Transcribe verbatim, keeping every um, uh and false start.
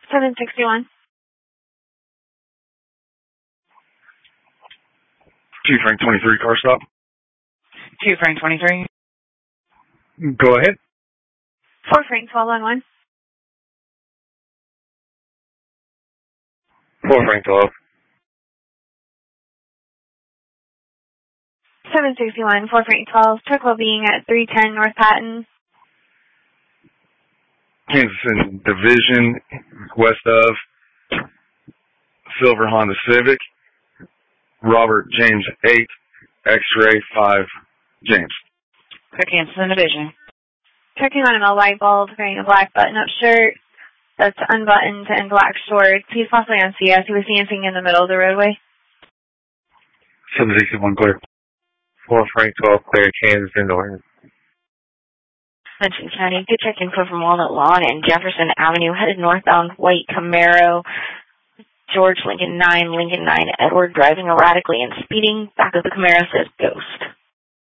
seven sixty-one. two Frank twenty-three, car stop. two Frank twenty-three. Go ahead. four Frank twelve one one. four Frank twelve. seven sixty-one, four Frank twelve, truck well being at three ten North Patton. Kansas City Division, west of Silver Honda Civic. Robert James eight, X-ray five, James. Clear Kansas City Division. Checking on him a white bald, wearing a black button-up shirt that's unbuttoned and black shorts. He's possibly on C S. He was dancing in the middle of the roadway. seven sixty-one, clear. four Frank twelve, clear, Kansas and Norton. Benson County, good check info from Walnut Lawn and Jefferson Avenue, headed northbound, white Camaro, George Lincoln nine, Lincoln nine, Edward, driving erratically and speeding. Back of the Camaro says ghost.